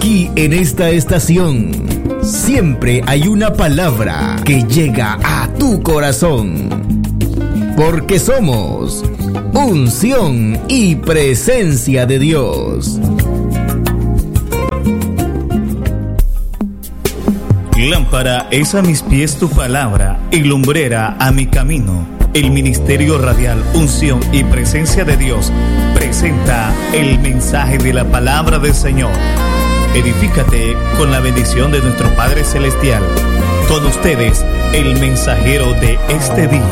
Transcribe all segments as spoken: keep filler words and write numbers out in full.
Aquí en esta estación siempre hay una palabra que llega a tu corazón. Porque somos unción y presencia de Dios. Lámpara es a mis pies tu palabra y lumbrera a mi camino. El Ministerio Radial Unción y Presencia de Dios presenta el mensaje de la palabra del Señor. Edifícate con la bendición de nuestro Padre Celestial. Con ustedes, el mensajero de este día.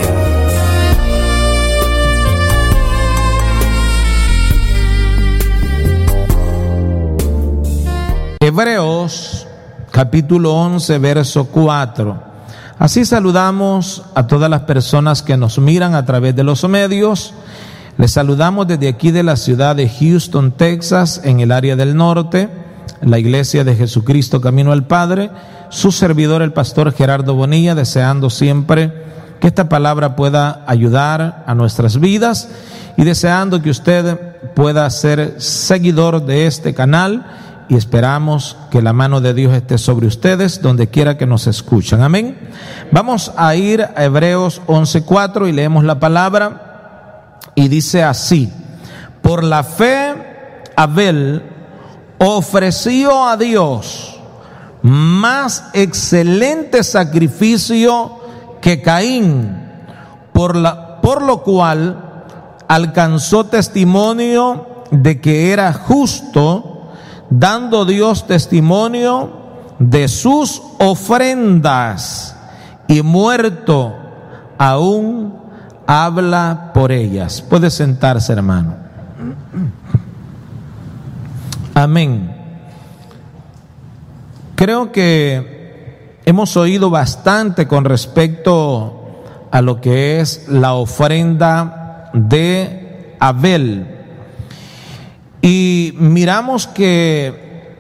Hebreos capítulo once, verso cuatro. Así saludamos a todas las personas que nos miran a través de los medios. Les saludamos desde aquí de la ciudad de Houston, Texas, en el área del norte, la Iglesia de Jesucristo Camino al Padre. Su servidor, el pastor Gerardo Bonilla, deseando siempre que esta palabra pueda ayudar a nuestras vidas y deseando que usted pueda ser seguidor de este canal. Y esperamos que la mano de Dios esté sobre ustedes donde quiera que nos escuchan. Amén. Vamos a ir a Hebreos once cuatro y leemos la palabra y dice así: por la fe Abel ofreció a Dios más excelente sacrificio que Caín, por la, por lo cual alcanzó testimonio de que era justo, dando Dios testimonio de sus ofrendas, y muerto aún habla por ellas. Puede sentarse, hermano. Amén. Creo que hemos oído bastante con respecto a lo que es la ofrenda de Abel. Y miramos que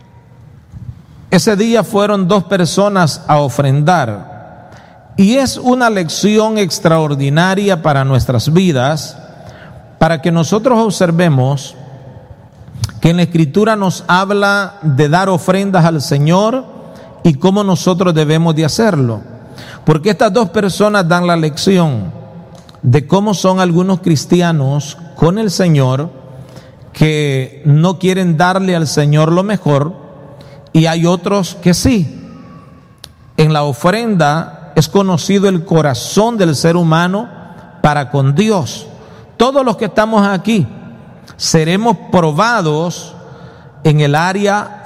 ese día fueron dos personas a ofrendar. Y es una lección extraordinaria para nuestras vidas, para que nosotros observemos que en la Escritura nos habla de dar ofrendas al Señor y cómo nosotros debemos de hacerlo. Porque estas dos personas dan la lección de cómo son algunos cristianos con el Señor que no quieren darle al Señor lo mejor, y hay otros que sí. En la ofrenda es conocido el corazón del ser humano para con Dios. Todos los que estamos aquí seremos probados en el área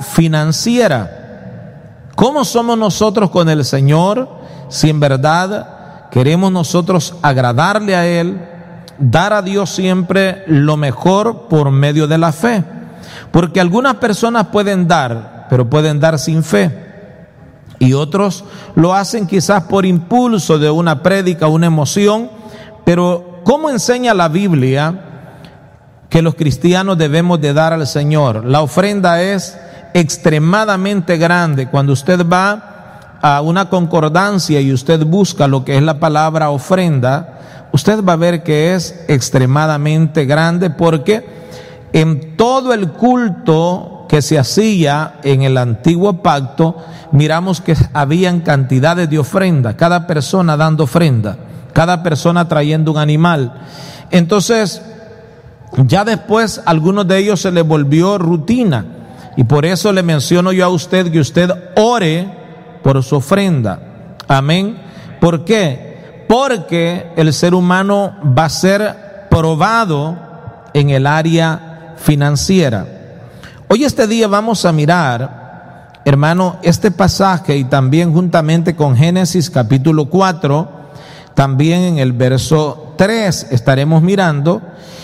financiera. ¿Cómo somos nosotros con el Señor? Si en verdad queremos nosotros agradarle a Él, dar a Dios siempre lo mejor por medio de la fe. Porque algunas personas pueden dar, pero pueden dar sin fe. Y otros lo hacen quizás por impulso de una prédica, una emoción. Pero ¿cómo enseña la Biblia que los cristianos debemos de dar al Señor? La ofrenda es extremadamente grande. Cuando usted va a una concordancia y usted busca lo que es la palabra ofrenda, usted va a ver que es extremadamente grande, porque en todo el culto que se hacía en el antiguo pacto, miramos que habían cantidades de ofrendas, cada persona dando ofrenda, cada persona trayendo un animal. Entonces, ya después algunos de ellos se les volvió rutina, y por eso le menciono yo a usted que usted ore por su ofrenda. Amén. ¿Por qué? Porque el ser humano va a ser probado en el área financiera. Hoy este día vamos a mirar, hermano, este pasaje, y también juntamente con Génesis capítulo cuatro, también en el verso tres estaremos mirando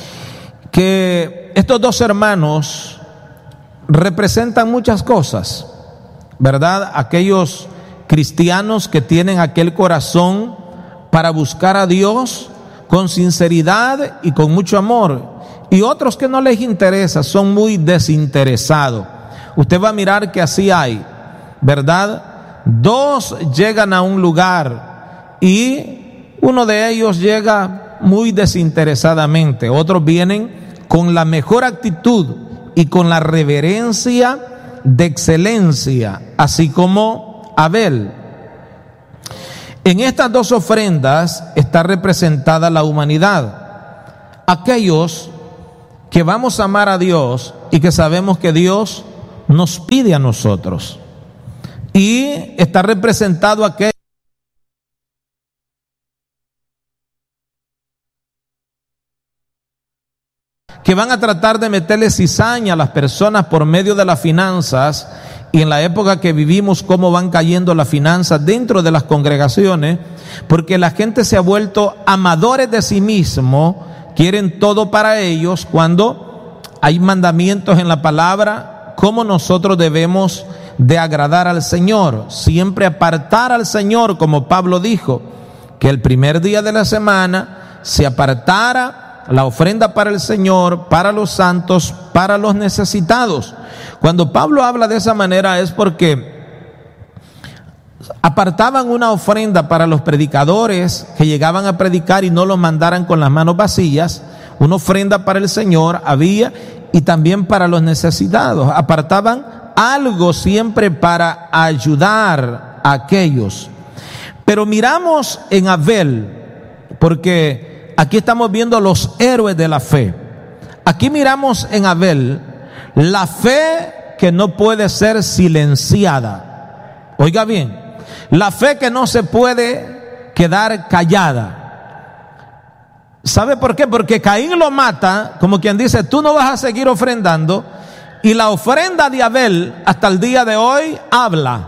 que estos dos hermanos representan muchas cosas, ¿verdad? Aquellos cristianos que tienen aquel corazón para buscar a Dios con sinceridad y con mucho amor, y otros que no les interesa, son muy desinteresados. Usted va a mirar que así hay, ¿verdad? Dos llegan a un lugar y uno de ellos llega muy desinteresadamente, otros vienen con la mejor actitud y con la reverencia de excelencia, así como Abel. En estas dos ofrendas está representada la humanidad, aquellos que vamos a amar a Dios y que sabemos que Dios nos pide a nosotros, y está representado aquel que van a tratar de meterle cizaña a las personas por medio de las finanzas. Y en la época que vivimos, cómo van cayendo las finanzas dentro de las congregaciones, porque la gente se ha vuelto amadores de sí mismo, quieren todo para ellos, cuando hay mandamientos en la palabra, cómo nosotros debemos de agradar al Señor, siempre apartar al Señor, como Pablo dijo, que el primer día de la semana se apartara la ofrenda para el Señor, para los santos, para los necesitados. Cuando Pablo habla de esa manera es porque apartaban una ofrenda para los predicadores que llegaban a predicar y no los mandaran con las manos vacías. Una ofrenda para el Señor había, y también para los necesitados. Apartaban algo siempre para ayudar a aquellos. Pero miramos en Abel, porque aquí estamos viendo los héroes de la fe. Aquí miramos en Abel la fe que no puede ser silenciada. Oiga bien, la fe que no se puede quedar callada. ¿Sabe por qué? Porque Caín lo mata, como quien dice, tú no vas a seguir ofrendando, y la ofrenda de Abel hasta el día de hoy habla.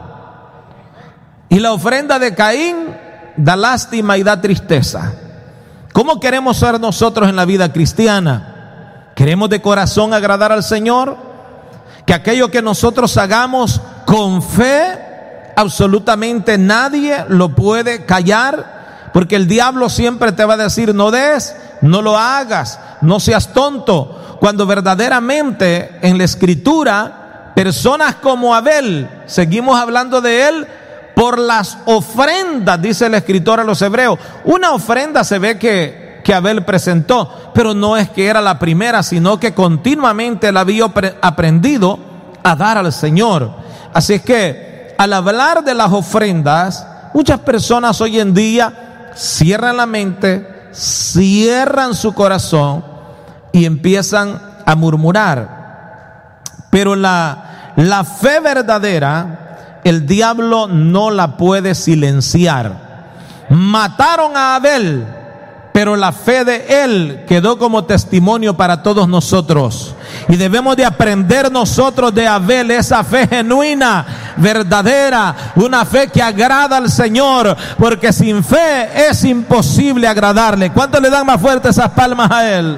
Y la ofrenda de Caín da lástima y da tristeza. ¿Cómo queremos ser nosotros en la vida cristiana? ¿Queremos de corazón agradar al Señor? Que aquello que nosotros hagamos con fe, absolutamente nadie lo puede callar, porque el diablo siempre te va a decir: no des, no lo hagas, no seas tonto, cuando verdaderamente en la Escritura personas como Abel, seguimos hablando de él por las ofrendas, dice el escritor a los hebreos. Una ofrenda se ve que, que Abel presentó, pero no es que era la primera, sino que continuamente él había aprendido a dar al Señor. Así es que al hablar de las ofrendas, muchas personas hoy en día cierran la mente, cierran su corazón y empiezan a murmurar. Pero la, la fe verdadera, el diablo no la puede silenciar. Mataron a Abel, pero la fe de él quedó como testimonio para todos nosotros. Y debemos de aprender nosotros de Abel, esa fe genuina, verdadera, una fe que agrada al Señor, porque sin fe es imposible agradarle. ¿Cuántos le dan más fuerte esas palmas a él?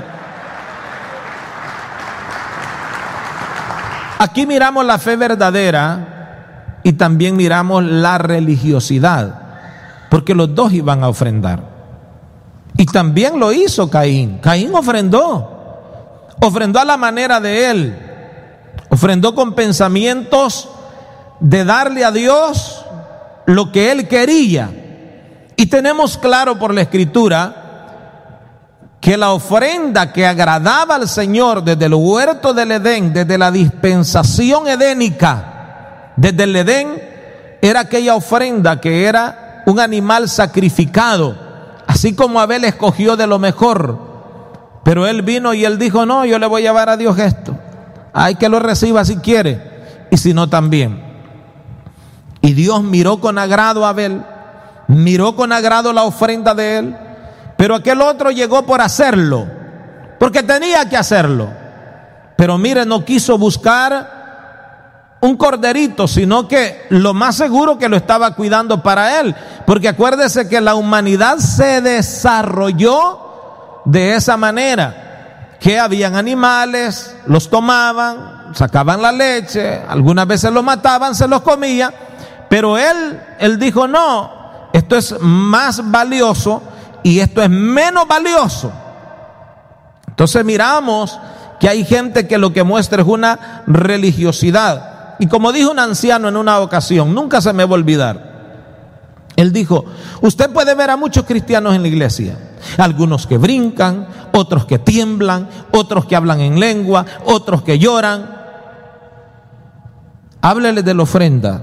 Aquí miramos la fe verdadera y también miramos la religiosidad, porque los dos iban a ofrendar. Y también lo hizo Caín. Caín ofrendó, ofrendó a la manera de él, ofrendó con pensamientos de darle a Dios lo que él quería. Y tenemos claro por la Escritura que la ofrenda que agradaba al Señor desde el huerto del Edén, desde la dispensación edénica, desde el Edén, era aquella ofrenda que era un animal sacrificado, así como Abel escogió de lo mejor. Pero él vino y él dijo: no, yo le voy a llevar a Dios esto. Hay que lo reciba si quiere, y si no también. Y Dios miró con agrado a Abel, miró con agrado la ofrenda de él. Pero aquel otro llegó por hacerlo, porque tenía que hacerlo. Pero mire, no quiso buscar un corderito, sino que lo más seguro que lo estaba cuidando para él, porque acuérdese que la humanidad se desarrolló de esa manera, que habían animales, los tomaban, sacaban la leche, algunas veces los mataban, se los comía, pero él, él dijo: no, esto es más valioso y esto es menos valioso. Entonces miramos que hay gente que lo que muestra es una religiosidad. Y como dijo un anciano en una ocasión, nunca se me va a olvidar, él dijo: usted puede ver a muchos cristianos en la iglesia, algunos que brincan, otros que tiemblan, otros que hablan en lengua, otros que lloran. háblele de la ofrenda.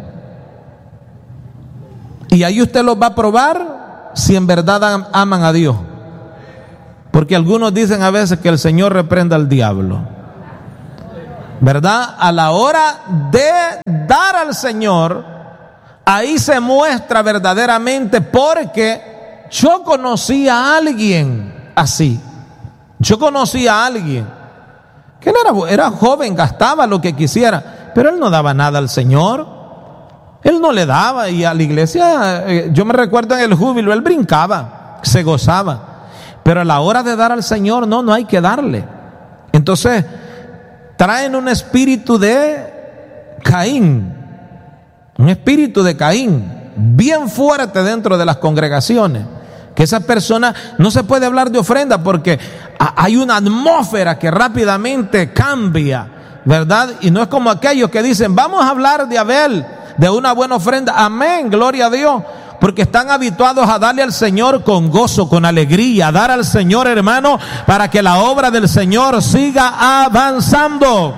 Y ahí usted los va a probar si en verdad aman a Dios. Porque algunos dicen a veces que el Señor reprenda al diablo, ¿verdad? A la hora de dar al Señor, ahí se muestra verdaderamente, porque yo conocí a alguien así. Yo conocí a alguien que él era, era joven, gastaba lo que quisiera, pero él no daba nada al Señor. Él no le daba, y a la iglesia, eh, yo me recuerdo en el júbilo, él brincaba, se gozaba. Pero a la hora de dar al Señor, no, no hay que darle. Entonces, traen un espíritu de Caín, un espíritu de Caín, bien fuerte dentro de las congregaciones. Que esa persona no se puede hablar de ofrenda porque hay una atmósfera que rápidamente cambia, ¿verdad? Y no es como aquellos que dicen, vamos a hablar de Abel, de una buena ofrenda. Amén, gloria a Dios. Porque están habituados a darle al Señor con gozo, con alegría, a dar al Señor, hermano, para que la obra del Señor siga avanzando.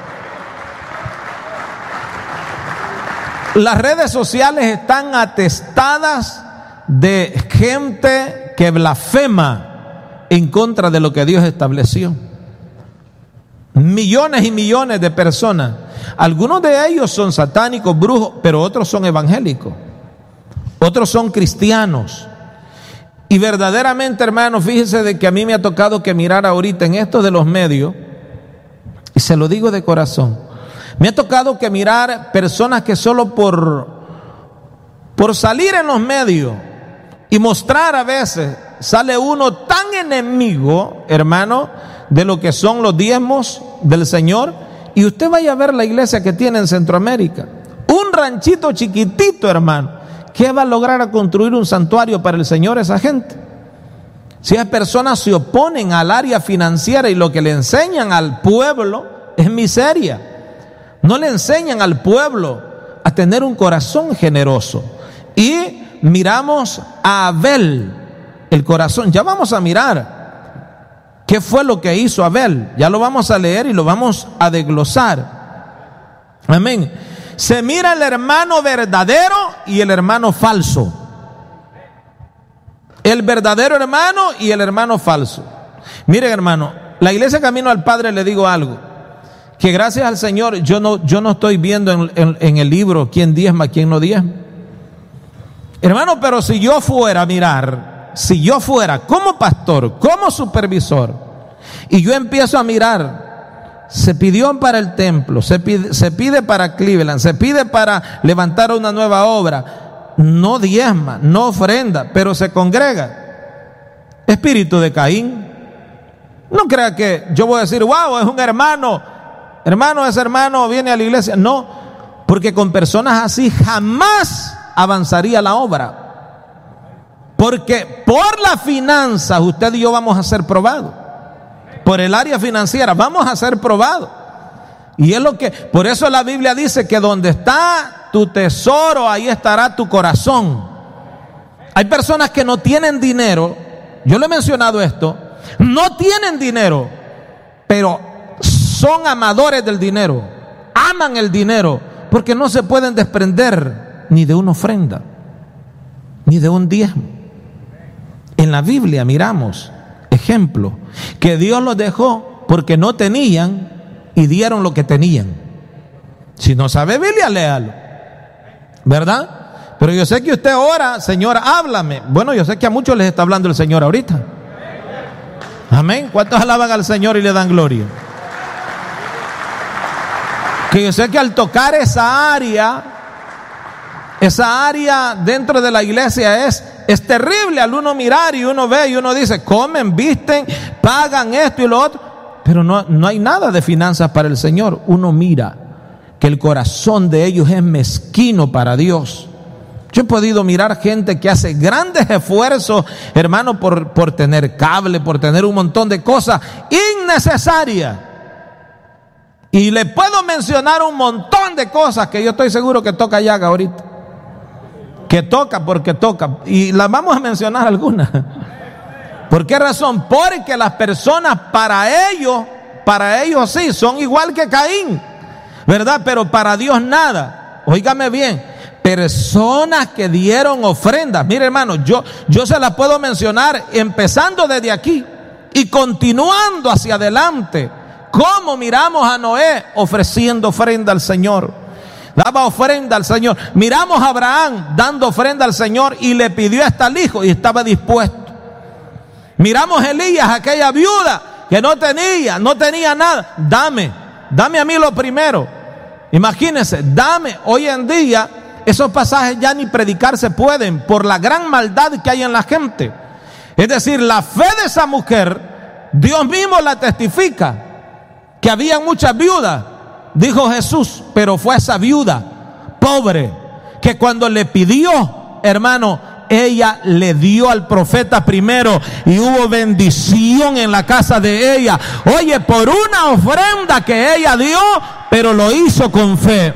Las redes sociales están atestadas de gente que blasfema en contra de lo que Dios estableció. Millones y millones de personas. Algunos de ellos son satánicos, brujos, pero otros son evangélicos. Otros son cristianos. Y verdaderamente, hermano, fíjese de que a mí me ha tocado que mirar ahorita en esto de los medios, y se lo digo de corazón, me ha tocado que mirar personas que solo por, por salir en los medios y mostrar, a veces sale uno tan enemigo, hermano, de lo que son los diezmos del Señor. Y usted vaya a ver la iglesia que tiene en Centroamérica, un ranchito chiquitito, hermano. ¿Qué va a lograr a construir un santuario para el Señor esa gente? Si esas personas se oponen al área financiera y lo que le enseñan al pueblo es miseria. No le enseñan al pueblo a tener un corazón generoso. Y miramos a Abel, el corazón. Ya vamos a mirar qué fue lo que hizo Abel. Ya lo vamos a leer y lo vamos a desglosar. Amén. Se mira el hermano verdadero y el hermano falso. El verdadero hermano y el hermano falso. Miren, hermano, la iglesia Camino al Padre, le digo algo, que gracias al Señor yo no, yo no estoy viendo en, en, en el libro quién diezma, quién no diezma. Hermano, pero si yo fuera a mirar, si yo fuera como pastor, como supervisor, y yo empiezo a mirar, se pidió para el templo, se pide, se pide para Cleveland, se pide para levantar una nueva obra, no diezma, no ofrenda, pero se congrega. Espíritu de Caín. No crea que yo voy a decir, wow, es un hermano, hermano, ese hermano viene a la iglesia. No, porque con personas así jamás avanzaría la obra. Porque por las finanzas usted y yo vamos a ser probados. Por el área financiera vamos a ser probados. Y es lo que, por eso la Biblia dice que donde está tu tesoro, ahí estará tu corazón. Hay personas que no tienen dinero, yo le he mencionado esto, no tienen dinero, pero son amadores del dinero, aman el dinero, porque no se pueden desprender ni de una ofrenda, ni de un diezmo. En la Biblia miramos ejemplo que Dios los dejó porque no tenían y dieron lo que tenían. Si no sabe Biblia, léalo, ¿verdad? Pero yo sé que usted ora, Señor, háblame. Bueno, yo sé que a muchos les está hablando el Señor ahorita. Amén. ¿Cuántos alaban al Señor y le dan gloria? Que yo sé que al tocar esa área, esa área dentro de la iglesia es Es terrible al uno mirar y uno ve y uno dice, comen, visten, pagan esto y lo otro, pero no, no hay nada de finanzas para el Señor. Uno mira que el corazón de ellos es mezquino para Dios. Yo he podido mirar gente que hace grandes esfuerzos, hermano, por, por tener cable, por tener un montón de cosas innecesarias. Y le puedo mencionar un montón de cosas que yo estoy seguro que toca llaga ahorita. Que toca porque toca, y las vamos a mencionar algunas. ¿Por qué razón? Porque las personas para ellos, para ellos sí, son igual que Caín. ¿verdad? Pero para Dios nada. Óigame bien, personas que dieron ofrendas. Mire, hermano, yo, yo se las puedo mencionar empezando desde aquí y continuando hacia adelante. ¿Cómo miramos a Noé ofreciendo ofrenda al Señor? Daba ofrenda al Señor. Miramos a Abraham dando ofrenda al Señor y le pidió hasta el hijo y estaba dispuesto. Miramos a Elías, aquella viuda que no tenía, no tenía nada. Dame, dame a mí lo primero. Imagínense, dame. Hoy en día esos pasajes ya ni predicar se pueden por la gran maldad que hay en la gente. Es decir, la fe de esa mujer, Dios mismo la testifica, que había muchas viudas, dijo Jesús, pero fue esa viuda pobre que cuando le pidió, hermano, ella le dio al profeta primero y hubo bendición en la casa de ella. Oye, por una ofrenda que ella dio, pero lo hizo con fe.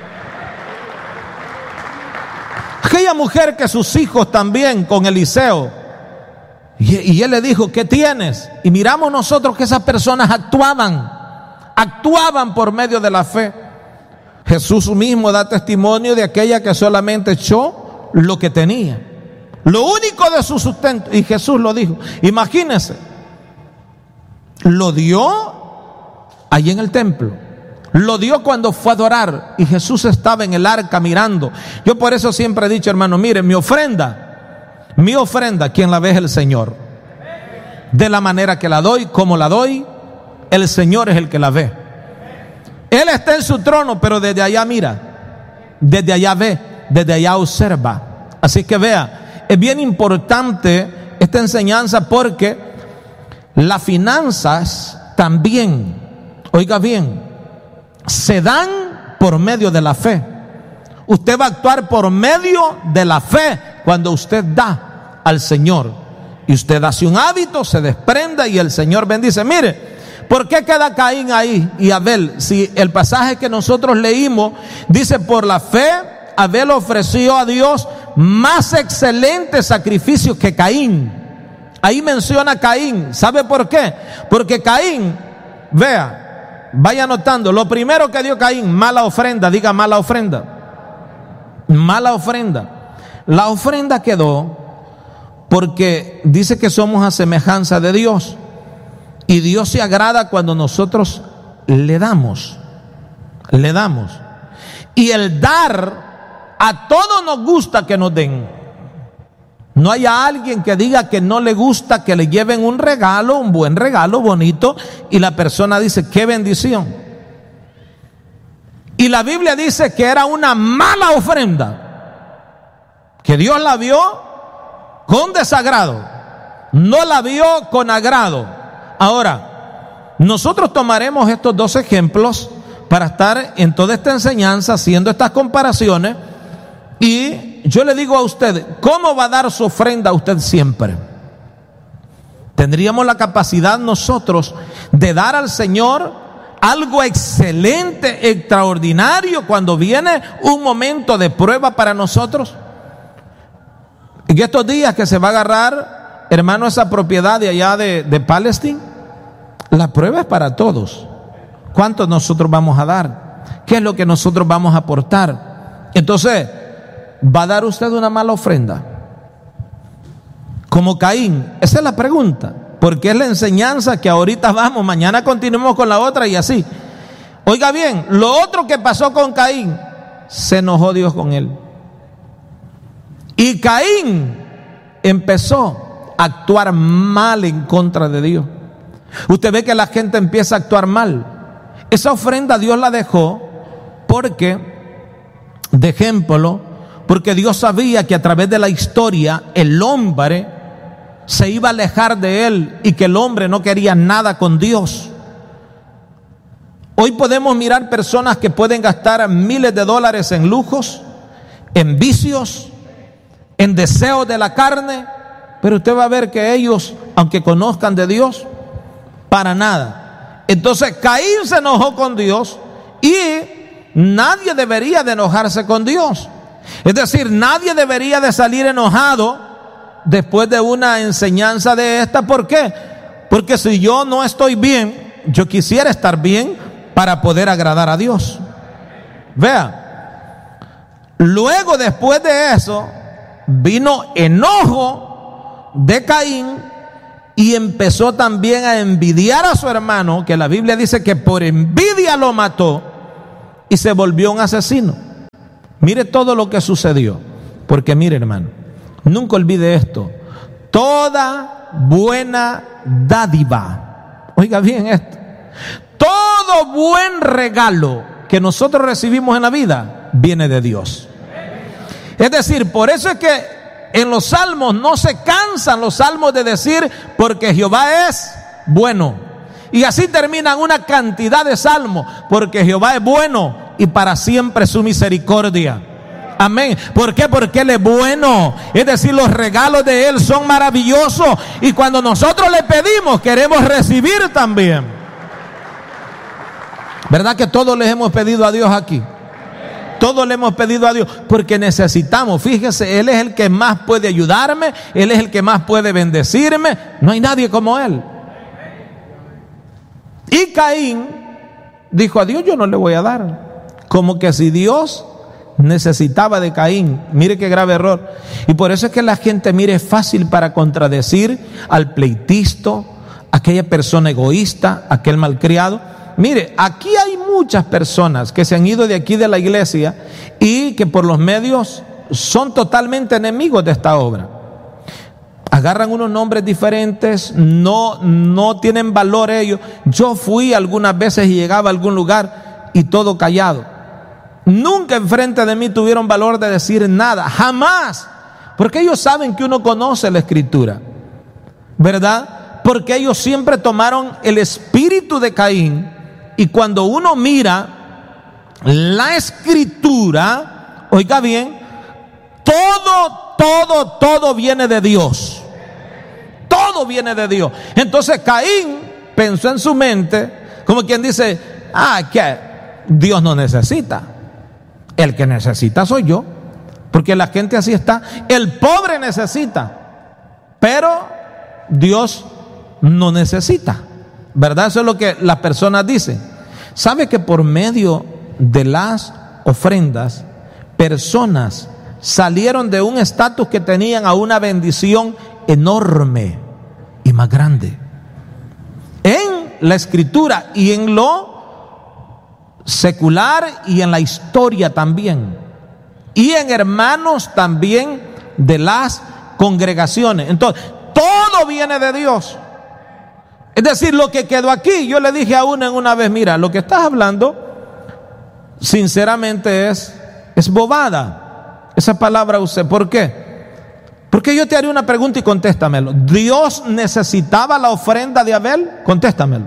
Aquella mujer que sus hijos también con Eliseo, y, y él le dijo, ¿qué tienes? Y miramos nosotros que esas personas actuaban, actuaban por medio de la fe. Jesús mismo da testimonio de aquella que solamente echó lo que tenía, lo único de su sustento, y Jesús lo dijo. Imagínense, lo dio allí en el templo, lo dio cuando fue a adorar y Jesús estaba en el arca mirando. Yo por eso siempre he dicho, hermano, mire, mi ofrenda, mi ofrenda, quien la ve es el Señor. De la manera que la doy, como la doy, el Señor es el que la ve. Él está en su trono, pero desde allá mira, desde allá ve, desde allá observa. Así que vea, es bien importante esta enseñanza porque las finanzas también, oiga bien, se dan por medio de la fe. Usted va a actuar por medio de la fe cuando usted da al Señor. Y usted hace un hábito, se desprende y el Señor bendice. Mire, ¿por qué queda Caín ahí y Abel? Si el pasaje que nosotros leímos dice, por la fe Abel ofreció a Dios más excelente sacrificio que Caín. Ahí menciona a Caín. ¿Sabe por qué? Porque Caín, vea, vaya anotando, lo primero que dio Caín, mala ofrenda. Diga mala ofrenda. Mala ofrenda. La ofrenda quedó porque dice que somos a semejanza de Dios. Y Dios se agrada cuando nosotros le damos, le damos. Y el dar, a todos nos gusta que nos den. No haya alguien que diga que no le gusta que le lleven un regalo, un buen regalo, bonito, y la persona dice, qué bendición. Y la Biblia dice que era una mala ofrenda, que Dios la vio con desagrado, no la vio con agrado. Ahora, nosotros tomaremos estos dos ejemplos para estar en toda esta enseñanza haciendo estas comparaciones. Y yo le digo a usted, ¿cómo va a dar su ofrenda a usted siempre? Tendríamos la capacidad nosotros de dar al Señor algo excelente, extraordinario, cuando viene un momento de prueba para nosotros. En estos días que se va a agarrar, hermano, esa propiedad de allá de, de Palestina, la prueba es para todos. ¿Cuánto nosotros vamos a dar? ¿Qué es lo que nosotros vamos a aportar? Entonces, ¿va a dar usted una mala ofrenda? Como Caín. Esa es la pregunta, porque es la enseñanza que ahorita vamos, mañana continuemos con la otra y así. Oiga bien, lo otro que pasó con Caín, se enojó Dios con él. Y Caín empezó a actuar mal en contra de Dios. Usted ve que la gente empieza a actuar mal. Esa ofrenda Dios la dejó porque, de ejemplo, porque Dios sabía que a través de la historia el hombre se iba a alejar de él y que el hombre no quería nada con Dios. Hoy podemos mirar personas que pueden gastar miles de dólares en lujos, en vicios, en deseos de la carne, pero usted va a ver que ellos, aunque conozcan de Dios, para nada. Entonces Caín se enojó con Dios y nadie debería de enojarse con Dios. Es decir, nadie debería de salir enojado después de una enseñanza de esta. ¿Por qué? Porque si yo no estoy bien, yo quisiera estar bien para poder agradar a Dios. Vea, luego después de eso vino enojo de Caín y empezó también a envidiar a su hermano, que la Biblia dice que por envidia lo mató y se volvió un asesino. Mire todo lo que sucedió, porque mire, hermano, nunca olvide esto: toda buena dádiva, oiga bien esto, todo buen regalo que nosotros recibimos en la vida viene de Dios. Es decir, por eso es que en los salmos no se cansan los salmos de decir porque Jehová es bueno. Y así terminan una cantidad de salmos: porque Jehová es bueno y para siempre su misericordia. Amén. ¿Por qué? Porque Él es bueno. Es decir, los regalos de Él son maravillosos. Y cuando nosotros le pedimos, queremos recibir también. ¿Verdad que todos les hemos pedido a Dios aquí? Todos le hemos pedido a Dios porque necesitamos. Fíjese, Él es el que más puede ayudarme, Él es el que más puede bendecirme. No hay nadie como Él. Y Caín dijo: a Dios yo no le voy a dar. Como que si Dios necesitaba de Caín. Mire qué grave error. Y por eso es que la gente, mire, es fácil para contradecir al pleitisto, aquella persona egoísta, aquel malcriado. Mire, aquí hay muchas personas que se han ido de aquí de la iglesia y que por los medios son totalmente enemigos de esta obra. Agarran unos nombres diferentes, no, no tienen valor ellos. Yo fui algunas veces y llegaba a algún lugar y todo callado. Nunca enfrente de mí tuvieron valor de decir nada, jamás. Porque ellos saben que uno conoce la Escritura, ¿verdad? Porque ellos siempre tomaron el espíritu de Caín. Y cuando uno mira la Escritura, oiga bien, todo, todo, todo viene de Dios. Todo viene de Dios. Entonces Caín pensó en su mente, como quien dice: ah, que Dios no necesita. El que necesita soy yo. Porque la gente así está. El pobre necesita, pero Dios no necesita. ¿Verdad? Eso es lo que las personas dicen. ¿Sabe que por medio de las ofrendas, personas salieron de un estatus que tenían a una bendición enorme y más grande? En la Escritura y en lo secular y en la historia también. Y en hermanos también de las congregaciones. Entonces, todo viene de Dios. Es decir, lo que quedó aquí, yo le dije a una en una vez: mira, lo que estás hablando sinceramente es, es bobada. Esa palabra usé. ¿Por qué? Porque yo te haré una pregunta y contéstamelo. ¿Dios necesitaba la ofrenda de Abel? Contéstamelo.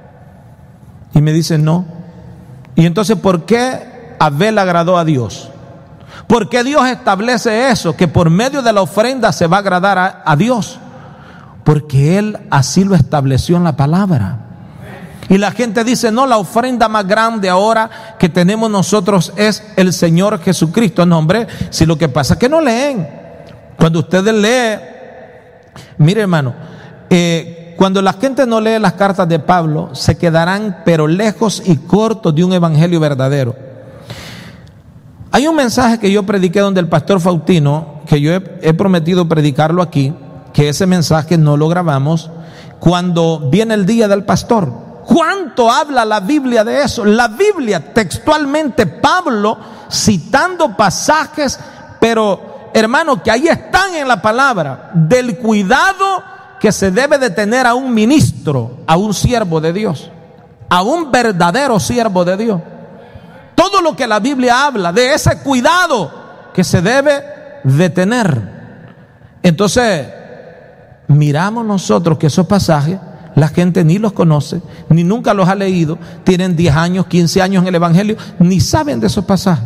Y me dice: no. Y entonces, ¿por qué Abel agradó a Dios? ¿Por qué Dios establece eso? Que por medio de la ofrenda se va a agradar a, a Dios. Porque Él así lo estableció en la palabra. Y la gente dice: no, la ofrenda más grande ahora que tenemos nosotros es el Señor Jesucristo. No, hombre, si lo que pasa es que no leen. Cuando ustedes leen, mire, hermano, eh, cuando la gente no lee las cartas de Pablo, se quedarán pero lejos y cortos de un evangelio verdadero. Hay un mensaje que yo prediqué donde el pastor Faustino, que yo he, he prometido predicarlo aquí, que ese mensaje no lo grabamos, cuando viene el día del pastor. ¿Cuánto habla la Biblia de eso? La Biblia textualmente, Pablo citando pasajes, pero hermano, que ahí están en la palabra, del cuidado que se debe de tener a un ministro, a un siervo de Dios, a un verdadero siervo de Dios. Todo lo que la Biblia habla de ese cuidado que se debe de tener. Entonces, miramos nosotros que esos pasajes la gente ni los conoce, ni nunca los ha leído, tienen diez años, quince años en el evangelio, ni saben de esos pasajes.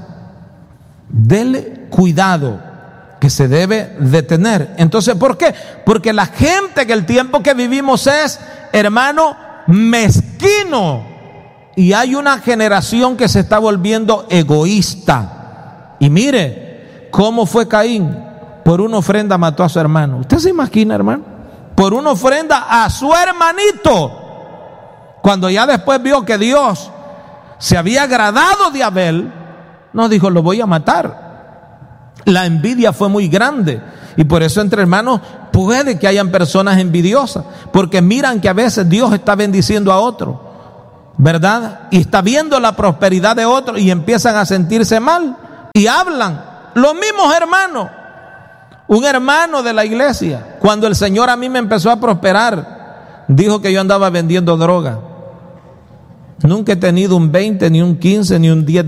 Dele cuidado que se debe de tener. Entonces, ¿por qué? Porque la gente en el tiempo que vivimos es, hermano, mezquino, y hay una generación que se está volviendo egoísta. Y mire cómo fue Caín. Por una ofrenda mató a su hermano. ¿Usted se imagina, hermano? Por una ofrenda a su hermanito. Cuando ya después vio que Dios se había agradado de Abel, No, dijo, lo voy a matar. La envidia fue muy grande. Y por eso entre hermanos puede que hayan personas envidiosas, porque miran que a veces Dios está bendiciendo a otro, ¿verdad? Y está viendo la prosperidad de otro y empiezan a sentirse mal y hablan. Los mismos hermanos. Un hermano de la iglesia, cuando el Señor a mí me empezó a prosperar, dijo que yo andaba vendiendo droga. Nunca he tenido un veinte, ni un quince, ni un diez